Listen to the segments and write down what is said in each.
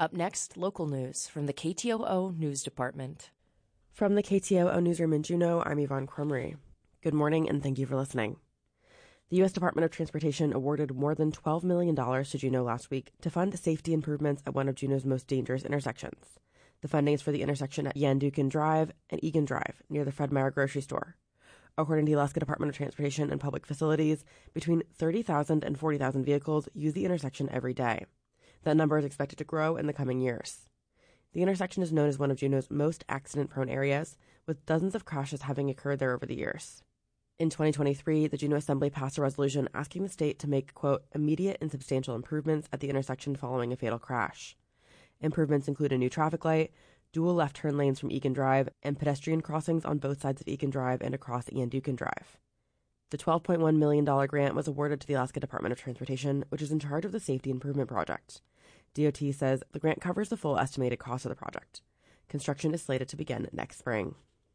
Up next, local news from the KTOO News Department. From the KTOO Newsroom in Juneau, I'm Yvonne Cromery. Good morning, and thank you for listening. The U.S. Department of Transportation awarded more than $12 million to Juneau last week to fund safety improvements at one of Juneau's most dangerous intersections. The funding is for the intersection at Yanduken Drive and Egan Drive, near the Fred Meyer grocery store. According to the Alaska Department of Transportation and Public Facilities, between 30,000 and 40,000 vehicles use the intersection every day. That number is expected to grow in the coming years. The intersection is known as one of Juneau's most accident-prone areas, with dozens of crashes having occurred there over the years. In 2023, the Juneau Assembly passed a resolution asking the state to make, quote, immediate and substantial improvements at the intersection following a fatal crash. Improvements include a new traffic light, dual left turn lanes from Egan Drive, and pedestrian crossings on both sides of Egan Drive and across Yanduken Drive. The $12.1 million grant was awarded to the Alaska Department of Transportation, which is in charge of the safety improvement project. DOT says the grant covers the full estimated cost of the project. Construction is slated to begin next spring.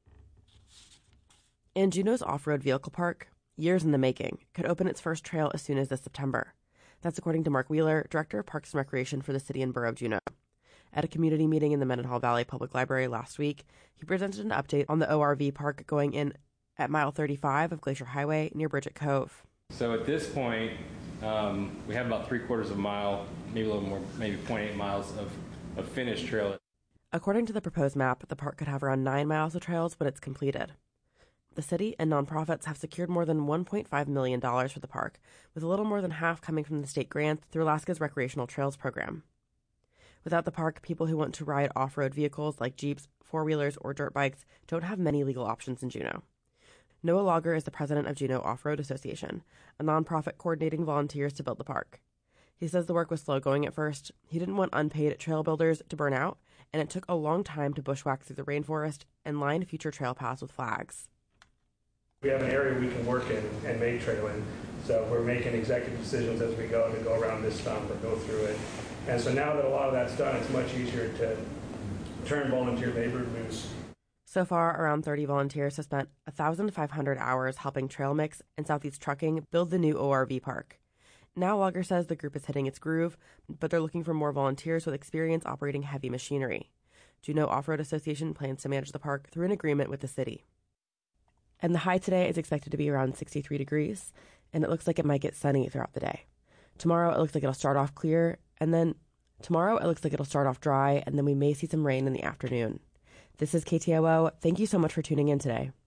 And Juneau's off-road vehicle park, years in the making, could open its first trail as soon as this September. That's according to Mark Wheeler, Director of Parks and Recreation for the City and Borough of Juneau. At a community meeting in the Mendenhall Valley Public Library last week, he presented an update on the ORV park going in at mile 35 of Glacier Highway near Bridget Cove. So at this point, we have about 3/4 of a mile, maybe a little more, maybe 0.8 miles of finished trail. According to the proposed map, the park could have around 9 miles of trails when it's completed. The city and nonprofits have secured more than $1.5 million for the park, with a little more than half coming from the state grant through Alaska's Recreational Trails Program. Without the park, people who want to ride off-road vehicles like Jeeps, four-wheelers, or dirt bikes don't have many legal options in Juneau. Noah Logger is the president of Juneau Off-Road Association, a nonprofit coordinating volunteers to build the park. He says the work was slow going at first. He didn't want unpaid trail builders to burn out, and it took a long time to bushwhack through the rainforest and line future trail paths with flags. We have an area we can work in and make trail in, so we're making executive decisions as we go to go around this stump or go through it. And so now that a lot of that's done, it's much easier to turn volunteer labor loose. So far, around 30 volunteers have spent 1,500 hours helping Trail Mix and Southeast Trucking build the new ORV park. Now Logger says the group is hitting its groove, but they're looking for more volunteers with experience operating heavy machinery. Juneau Off-Road Association plans to manage the park through an agreement with the city. And the high today is expected to be around 63 degrees, and it looks like it might get sunny throughout the day. Tomorrow it looks like it'll start off clear, and then tomorrow it looks like it'll start off dry, and then we may see some rain in the afternoon. This is KTOO. Thank you so much for tuning in today.